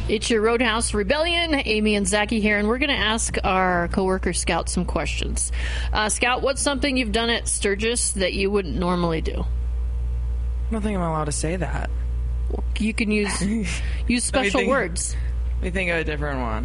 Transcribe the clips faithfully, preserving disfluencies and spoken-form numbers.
It's your Roadhouse Rebellion. Amy and Zachy here, and we're going to ask our coworker Scout some questions. Uh, Scout, what's something you've done at Sturgis that you wouldn't normally do? I don't think I'm allowed to say that. You can use use special think, words. Let me think of a different one.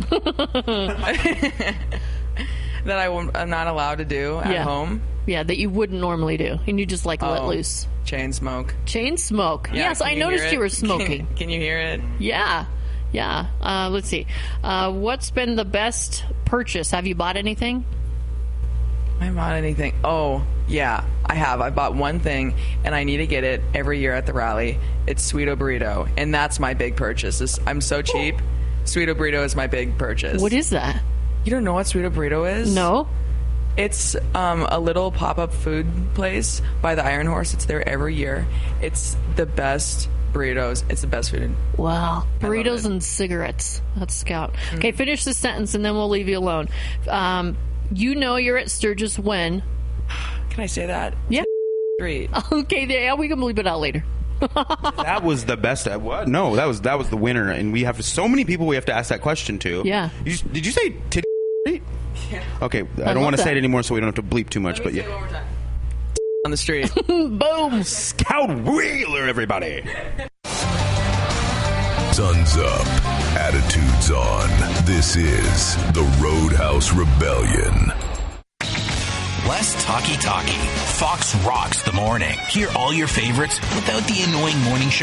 That I w- I'm not allowed to do at yeah. home. Yeah, that you wouldn't normally do, and you just like oh, let loose. Chain smoke. Chain smoke. Yeah, yes, I you noticed you were smoking. Can, can you hear it? Yeah, yeah. Uh, let's see. Uh, what's been the best purchase? Have you bought anything? I haven't bought anything. Oh, yeah, I have. I bought one thing, and I need to get it every year at the rally. It's Sweeto Burrito, and that's my big purchase. This, I'm so cheap. Sweeto Burrito is my big purchase. What is that? You don't know what Sweeto Burrito is? No. It's um, a little pop-up food place by the Iron Horse. It's there every year. It's the best burritos. It's the best food. Wow. Burritos and cigarettes. That's Scout. Mm-hmm. Okay, finish the sentence, and then we'll leave you alone. Um, you know you're at Sturgis when? Can I say that? Yeah. Street. Okay, yeah, we can bleep it out later. That was the best. What? No, that was that was the winner, and we have so many people we have to ask that question to. Yeah. You, did you say titty? Yeah. Okay, I, I don't want to say it anymore, so we don't have to bleep too much. But yeah. On the street. Boom. Scout Wheeler, everybody. Sun's up, attitudes on. This is the Roadhouse Rebellion. Less talky-talky. Fox rocks the morning. Hear all your favorites without the annoying morning show